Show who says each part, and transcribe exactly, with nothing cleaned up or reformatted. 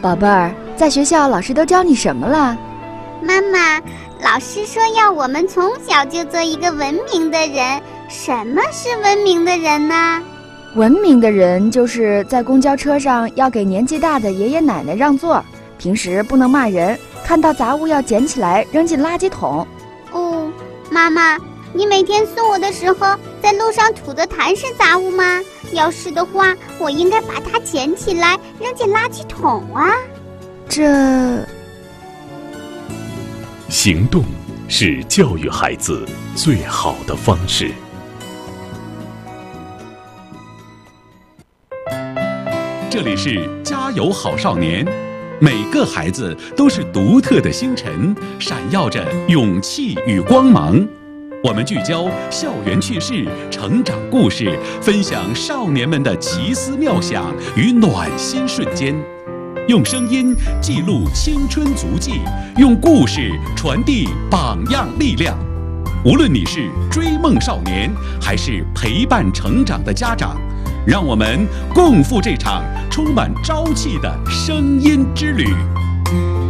Speaker 1: 宝贝儿，在学校老师都教你什么了？
Speaker 2: 妈妈，老师说要我们从小就做一个文明的人。什么是文明的人呢？
Speaker 1: 文明的人就是在公交车上要给年纪大的爷爷奶奶让座，平时不能骂人，看到杂物要捡起来扔进垃圾桶。
Speaker 2: 哦，妈妈，你每天送我的时候，在路上吐的痰是杂物吗？要是的话，我应该把它捡起来扔进垃圾桶啊。
Speaker 1: 这……
Speaker 3: 行动是教育孩子最好的方式。这里是加油好少年，每个孩子都是独特的星辰，闪耀着勇气与光芒。我们聚焦校园趣事、成长故事，分享少年们的奇思妙想与暖心瞬间，用声音记录青春足迹，用故事传递榜样力量。无论你是追梦少年，还是陪伴成长的家长，让我们共赴这场充满朝气的声音之旅。